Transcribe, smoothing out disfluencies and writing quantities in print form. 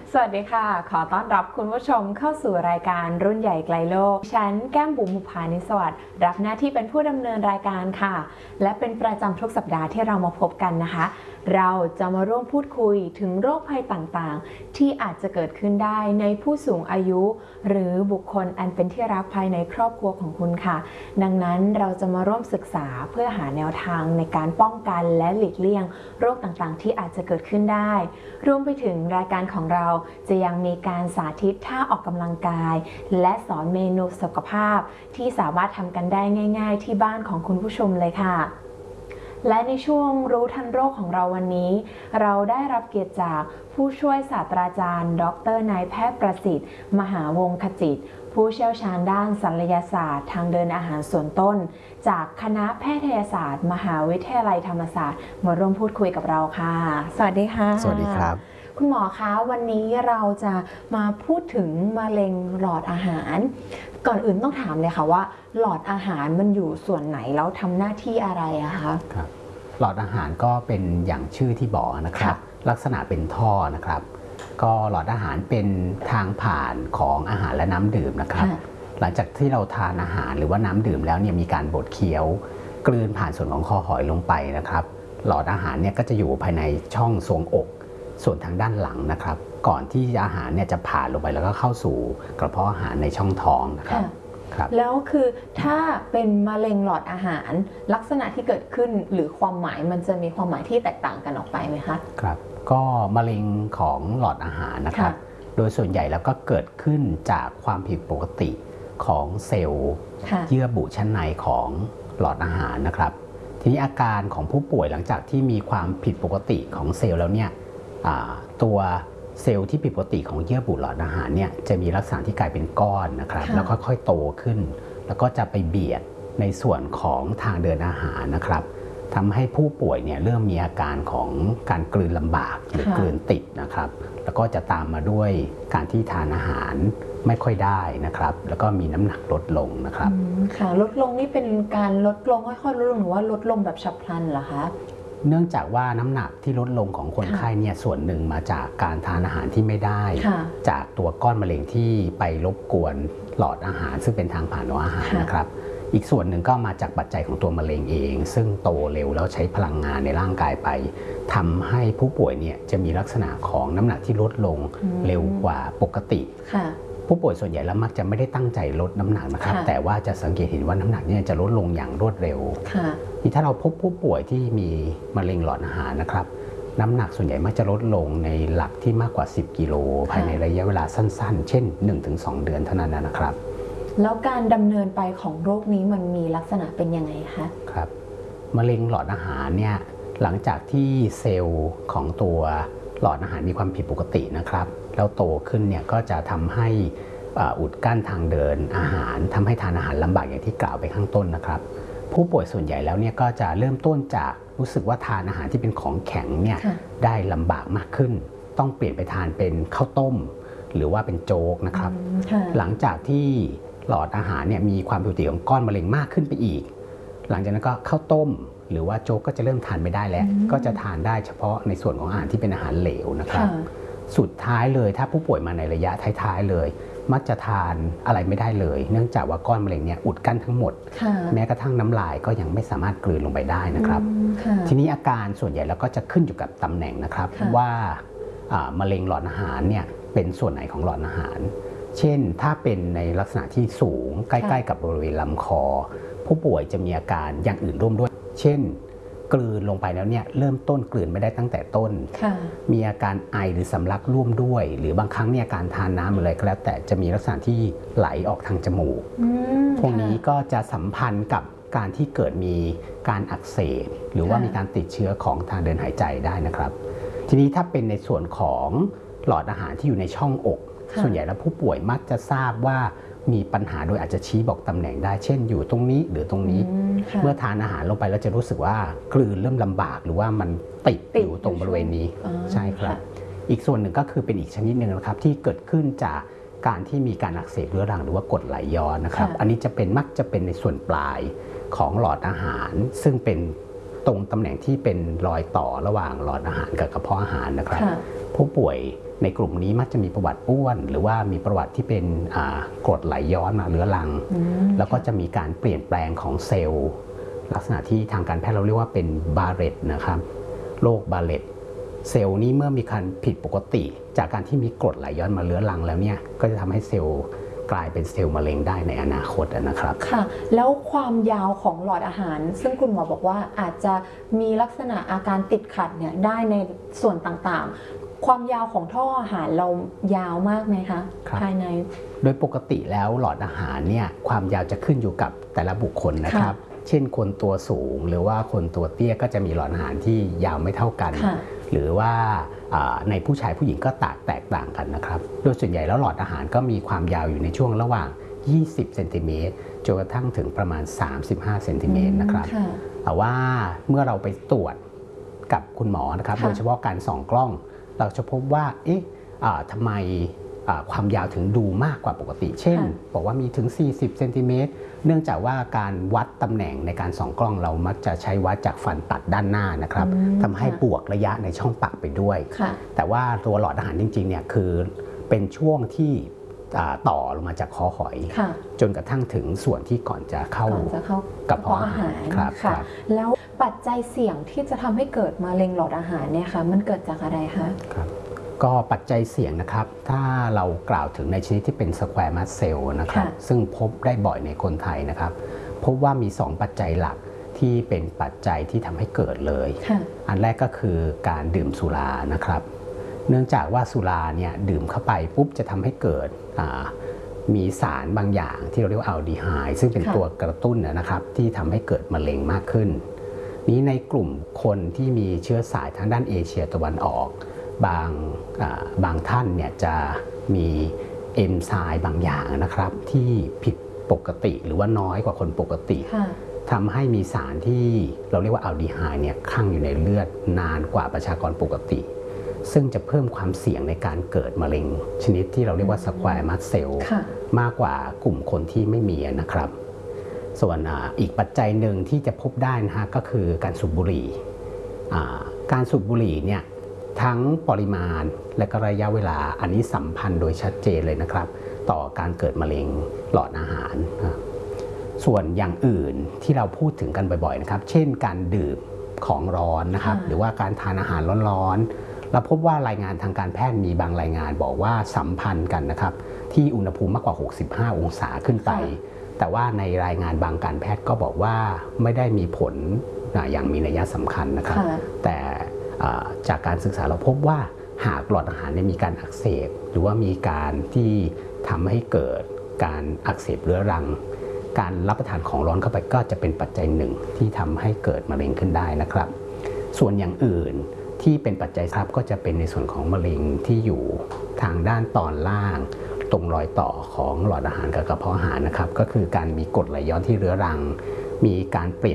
สวัสดีค่ะขอต้อนรับคุณผู้ชมเข้าสู่รายการรุ่นใหญ่ไกลโลกฉันแก้มบุ๋ม บุภานิสวัสดิ์รับหน้าที่เป็นผู้ดำเนินรายการค่ะและเป็นประจำทุกสัปดาห์ที่เรามาพบกันนะคะเราจะมาร่วมพูดคุยถึงโรคภัยต่างๆที่อาจจะเกิดขึ้นได้ในผู้สูงอายุหรือบุคคลอันเป็นที่รักภายในครอบครัวของคุณค่ะดังนั้นเราจะมาร่วมศึกษาเพื่อหาแนวทางในการป้องกันและหลีกเลี่ยงโรคต่างๆที่อาจจะเกิดขึ้นได้รวมไปถึงรายการของเราจะยังมีการสาธิตท่าออกกำลังกายและสอนเมนูสุขภาพที่สามารถทำกันได้ง่ายๆที่บ้านของคุณผู้ชมเลยค่ะและในช่วงรู้ทันโรคของเราวันนี้เราได้รับเกียรติจากผู้ช่วยศาสตราจารย์ดร.นายแพทย์ประสิทธิ์มหาวงศ์ขจิตผู้เชี่ยวชาญด้านศัลยศาสตร์ทางเดินอาหารส่วนต้นจากคณะแพทยศาสตร์มหาวิทยาลัยธรรมศาสตร์มาร่วมพูดคุยกับเราค่ะสวัสดีค่ะสวัสดีครับคุณหมอคะวันนี้เราจะมาพูดถึงมะเร็งหลอดอาหารก่อนอื่นต้องถามเลยค่ะว่าหลอดอาหารมันอยู่ส่วนไหนแล้วทำหน้าที่อะไรอะคะครับหลอดอาหารก็เป็นอย่างชื่อที่บอกนะครับลักษณะเป็นท่อนะครับก็หลอดอาหารเป็นทางผ่านของอาหารและน้ำดื่มนะครับหลังจากที่เราทานอาหารหรือว่าน้ำดื่มแล้วเนี่ยมีการบดเคี้ยวกลืนผ่านส่วนของคอหอยลงไปนะครับหลอดอาหารเนี่ยก็จะอยู่ภายในช่องทรวงอกส่วนทางด้านหลังนะครับก่อนที่อาหารเนี่ยจะผ่านลงไปแล้วก็เข้าสู่กระเพาะอาหารในช่องท้องนะครับแล้วคือถ้าเป็นมะเร็งหลอดอาหารลักษณะที่เกิดขึ้นหรือความหมายมันจะมีความหมายที่แตกต่างกันออกไปไหมคะครับก็มะเร็งของหลอดอาหารนะครับโดยส่วนใหญ่แล้วก็เกิดขึ้นจากความผิดปกติของเซลล์เยื่อบุชั้นในของหลอดอาหารนะครับทีนี้อาการของผู้ป่วยหลังจากที่มีความผิดปกติของเซลล์แล้วเนี่ยตัวเซลล์ที่ผิดปกติของเยื่อบุหลอดอาหารเนี่ยจะมีลักษณะที่กลายเป็นก้อนนะครับแล้วค่อยๆโตขึ้นแล้วก็จะไปเบียดในส่วนของทางเดินอาหารนะครับทำให้ผู้ป่วยเนี่ยเริ่มมีอาการของการกลืนลำบากหรือกลืนติดนะครับแล้วก็จะตามมาด้วยการที่ทานอาหารไม่ค่อยได้นะครับแล้วก็มีน้ำหนักลดลงนะครับค่ะลดลงนี่เป็นการลดลงค่อยๆลดลงหรือว่าลดลงแบบฉับพลันเหรอคะเนื่องจากว่าน้ำหนักที่ลดลงของคนไข้เนี่ยส่วนหนึ่งมาจากการทานอาหารที่ไม่ได้จากตัวก้อนมะเร็งที่ไปรบกวนหลอดอาหารซึ่งเป็นทางผ่านของอาหารนะครับอีกส่วนหนึ่งก็มาจากปัจจัยของตัวมะเร็งเองซึ่งโตเร็วแล้วใช้พลังงานในร่างกายไปทำให้ผู้ป่วยเนี่ยจะมีลักษณะของน้ำหนักที่ลดลงเร็วกว่าปกติผู้ป่วยส่วนใหญ่แล้วมักจะไม่ได้ตั้งใจลดน้ำหนักนะครับแต่ว่าจะสังเกตเห็นว่าน้ำหนักเนี่ยจะลดลงอย่างรวดเร็วที่ถ้าเราพบผู้ป่วยที่มีมะเร็งหลอดอาหารนะครับน้ำหนักส่วนใหญ่มักจะลดลงในหลักที่มากกว่า10กิโลภายในระยะเวลาสั้นๆเช่น 1-2 เดือนเท่านั้นนะครับแล้วการดำเนินไปของโรคนี้มันมีลักษณะเป็นยังไงคะครับมะเร็งหลอดอาหารเนี่ยหลังจากที่เซลล์ของตัวหลอดอาหารมีความผิดปกตินะครับแล้วโตขึ้นเนี่ยก็จะทำให้อุดกั้นทางเดินอาหารทำให้ทานอาหารลำบากอย่างที่กล่าวไปข้างต้นนะครับผู้ป่วยส่วนใหญ่แล้วเนี่ยก็จะเริ่มต้นจากรู้สึกว่าทานอาหารที่เป็นของแข็งเนี่ยได้ลำบากมากขึ้นต้องเปลี่ยนไปทานเป็นข้าวต้มหรือว่าเป็นโจ๊กนะครับหลังจากที่หลอดอาหารเนี่ยมีความผิดปกติของก้อนมะเร็งมากขึ้นไปอีกหลังจากนั้นก็ข้าวต้มหรือว่าโจ๊กก็จะเริ่มทานไม่ได้แล้วก็จะทานได้เฉพาะในส่วนของอาหารที่เป็นอาหารเหลวนะครับสุดท้ายเลยถ้าผู้ป่วยมาในระยะท้ายๆเลยมักจะทานอะไรไม่ได้เลยเนื่องจากว่าก้อนมะเร็งเนี่ยอุดกั้นทั้งหมดแม้กระทั่งน้ำลายก็ยังไม่สามารถกลืนลงไปได้นะครับทีนี้อาการส่วนใหญ่แล้วก็จะขึ้นอยู่กับตำแหน่งนะครับว่ามะเร็งหลอดอาหารเนี่ยเป็นส่วนไหนของหลอดอาหารเช่นถ้าเป็นในลักษณะที่สูงใกล้ๆกับบริเวณลำคอผู้ป่วยจะมีอาการอย่างอื่นร่วมด้วยเช่นกลืนลงไปแล้วเนี่ยเริ่มต้นกลืนไม่ได้ตั้งแต่ต้นมีอาการไอหรือสำลักร่วมด้วยหรือบางครั้งเนี่ยการทานน้ำอะไรก็แล้วแต่จะมีลักษณะที่ไหลออกทางจมูกพวกนี้ก็จะสัมพันธ์กับการที่เกิดมีการอักเสบหรือว่ามีการติดเชื้อของทางเดินหายใจได้นะครับทีนี้ถ้าเป็นในส่วนของหลอดอาหารที่อยู่ในช่องอกส่วนใหญ่แล้วผู้ป่วยมักจะทราบว่ามีปัญหาโดยอาจจะชี้บอกตำแหน่งได้เช่นอยู่ตรงนี้หรือตรงนี้เมื่อทานอาหารลงไปแล้วจะรู้สึกว่ากลืนเริ่มลำบากหรือว่ามันติดอยู่ตรงบริเวณนี้ใช่ครับอีกส่วนหนึ่งก็คือเป็นอีกชนิดหนึ่งนะครับที่เกิดขึ้นจากการที่มีการอักเสบเรื้อรังหรือว่ากรดไหลย้อนนะครับอันนี้มักจะเป็นในส่วนปลายของหลอดอาหารซึ่งเป็นตรงตำแหน่งที่เป็นรอยต่อระหว่างหลอดอาหารกับกระเพาะอาหารนะครับผู้ป่วยในกลุ่มนี้มักจะมีประวัติอ้วนหรือว่ามีประวัติที่เป็นกรดไหลย้อนมาเรื้อรังแล้วก็จะมีการเปลี่ยนแปลงของเซลล์ลักษณะที่ทางการแพทย์เราเรียกว่าเป็นบาเรตนะครับโรคบาเรตเซลล์นี้เมื่อมีการผิดปกติจากการที่มีกรดไหลย้อนมาเรื้อรังแล้วเนี่ยก็จะทำให้เซลล์กลายเป็นเซลล์มะเร็งได้ในอนาคตนะครับค่ะแล้วความยาวของหลอดอาหารซึ่งคุณหมอบอกว่าอาจจะมีลักษณะอาการติดขัดเนี่ยได้ในส่วนต่างๆความยาวของท่ออาหารเรายาวมากไหมคะภายในโดยปกติแล้วหลอดอาหารเนี่ยความยาวจะขึ้นอยู่กับแต่ละบุคคลนะครับเช่นคนตัวสูงหรือว่าคนตัวเตี้ยก็จะมีหลอดอาหารที่ยาวไม่เท่ากันหรือว่าในผู้ชายผู้หญิงก็แตกต่างกันนะครับโดยส่วนใหญ่แล้วหลอดอาหารก็มีความยาวอยู่ในช่วงระหว่าง20 เซนติเมตรจนกระทั่งถึงประมาณ35 เซนติเมตรนะครับแต่ว่าเมื่อเราไปตรวจกับคุณหมอนะครับโดยเฉพาะการส่องกล้องเราจะพบว่าทำไมความยาวถึงดูมากกว่าปกติเช่นบอกว่ามีถึง40 เซนติเมตรเนื่องจากว่าการวัดตำแหน่งในการส่องกล้องเรามักจะใช้วัดจากฟันตัดด้านหน้านะครับทำให้บวกระยะในช่องปากไปด้วยแต่ว่าตัวหลอดอาหารจริงๆเนี่ยคือเป็นช่วงที่ต่อลงมาจากคอหอยจนกระทั่งถึงส่วนที่ก่อนจะเข้ากระเพาะอาหารครับแล้วปัจจัยเสี่ยงที่จะทำให้เกิดมะเร็งหลอดอาหารเนี่ยค่ะมันเกิดจากอะไรคะก็ปัจจัยเสี่ยงนะครับถ้าเรากล่าวถึงในชนิดที่เป็นสแควร์มัสเซลนะครับซึ่งพบได้บ่อยในคนไทยนะครับพบว่ามี2ปัจจัยหลักที่เป็นปัจจัยที่ทำให้เกิดเลยอันแรกก็คือการดื่มสุรานะครับเนื่องจากว่าสุราเนี่ยดื่มเข้าไปปุ๊บจะทำให้เกิดมีสารบางอย่างที่เราเรียกว่าอัลดีไฮด์ซึ่งเป็นตัวกระตุ้นนะครับที่ทำให้เกิดมะเร็งมากขึ้นนี้ในกลุ่มคนที่มีเชื้อสายทางด้านเอเชียตะวันออกบางท่านเนี่ยจะมีเอนไซม์บางอย่างนะครับที่ผิดปกติหรือว่าน้อยกว่าคนปกติทำให้มีสารที่เราเรียกว่าอัลดีไฮด์เนี่ยคั่งอยู่ในเลือดนานกว่าประชากรปกติซึ่งจะเพิ่มความเสี่ยงในการเกิดมะเร็งชนิดที่เราเรียกว่าสแควร์มัสเซลมากกว่ากลุ่มคนที่ไม่มีนะครับส่วนอีกปัจจัยหนึ่งที่จะพบได้นะฮะก็คือการสูบบุหรี่การสูบบุหรี่เนี่ยทั้งปริมาณและก็ระยะเวลาอันนี้สัมพันธ์โดยชัดเจนเลยนะครับต่อการเกิดมะเร็งหลอดอาหารส่วนอย่างอื่นที่เราพูดถึงกันบ่อยๆนะครับเช่นการดื่มของร้อนนะครับหรือว่าการทานอาหารร้อนๆเราพบว่ารายงานทางการแพทย์มีบางรายงานบอกว่าสัมพันธ์กันนะครับที่อุณหภูมิมากกว่า65 องศาขึ้นไปแต่ว่าในรายงานบางการแพทย์ก็บอกว่าไม่ได้มีผลอย่างมีนัยสำคัญนะครับแต่จากการศึกษาเราพบว่าหากหลอดอาหารมีการอักเสบหรือว่ามีการที่ทำให้เกิดการอักเสบเรื้อรังการรับประทานของร้อนเข้าไปก็จะเป็นปัจจัยหนึ่งที่ทำให้เกิดมะเร็งขึ้นได้นะครับส่วนอย่างอื่นที่เป็นปัจจัยครับก็จะเป็นในส่วนของมะเร็งที่อยู่ทางด้านตอนล่างตรงรอยต่อของหลอดอาหารกับกระเพาะอาหารนะครับก็คือการมีกรดไหลย้อนที่เรื้อรังมีการเปลี่ยน